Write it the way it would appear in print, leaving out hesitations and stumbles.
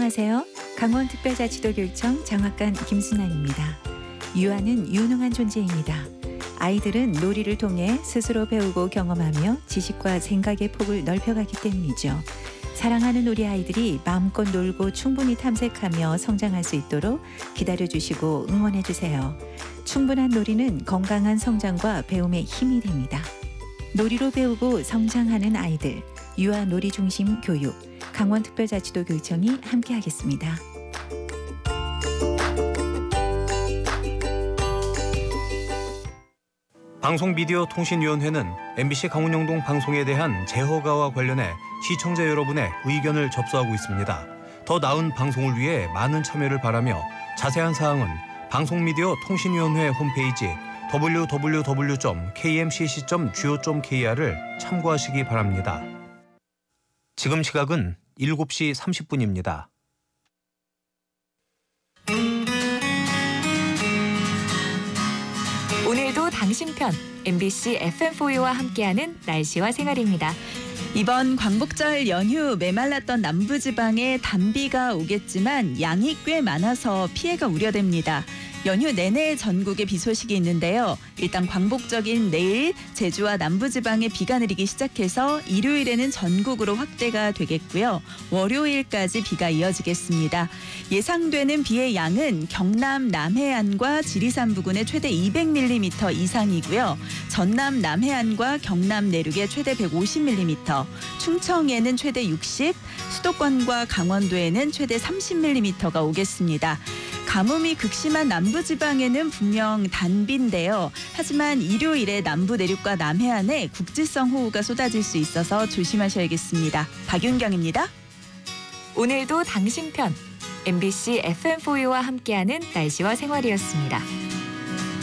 안녕하세요. 강원특별자치도교육청 장학관 김순환입니다. 유아는 유능한 존재입니다. 아이들은 놀이를 통해 스스로 배우고 경험하며 지식과 생각의 폭을 넓혀가기 때문이죠. 사랑하는 우리 아이들이 마음껏 놀고 충분히 탐색하며 성장할 수 있도록 기다려주시고 응원해주세요. 충분한 놀이는 건강한 성장과 배움의 힘이 됩니다. 놀이로 배우고 성장하는 아이들, 유아 놀이 중심 교육, 강원특별자치도교육청이 함께하겠습니다. 방송미디어통신위원회는 MBC 강원영동 방송에 대한 재허가와 관련해 시청자 여러분의 의견을 접수하고 있습니다. 더 나은 방송을 위해 많은 참여를 바라며 자세한 사항은 방송미디어통신위원회 홈페이지 www.kmcc.go.kr을 참고하시기 바랍니다. 지금 시각은 7시 30분입니다. 오늘도 당신 편 MBC FM4U와 함께하는 날씨와 생활입니다. 이번 광복절 연휴 메말랐던 남부지방에 단비가 오겠지만 양이 꽤 많아서 피해가 우려됩니다. 연휴 내내 전국에 비 소식이 있는데요. 일단 광복적인 내일 제주와 남부지방에 비가 내리기 시작해서 일요일에는 전국으로 확대가 되겠고요. 월요일까지 비가 이어지겠습니다. 예상되는 비의 양은 경남 남해안과 지리산 부근에 최대 200mm 이상이고요. 전남 남해안과 경남 내륙에 최대 150mm, 충청에는 최대 60, 수도권과 강원도에는 최대 30mm가 오겠습니다. 가뭄이 극심한 남부지방에는 분명 단비인데요. 하지만 일요일에 남부 내륙과 남해안에 국지성 호우가 쏟아질 수 있어서 조심하셔야겠습니다. 박윤경입니다. 오늘도 당신 편 MBC FM4U와 함께하는 날씨와 생활이었습니다.